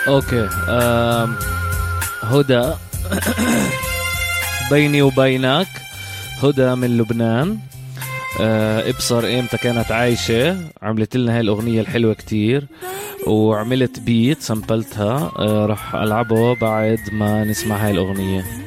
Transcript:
اوكي. هدى. بيني وبينك. هدى من لبنان. ابصر ايمتى كانت عايشة عملت لنا هاي الأغنية الحلوة كتير، وعملت بيت سامبلتها، رح ألعبه بعد ما نسمع هاي الأغنية.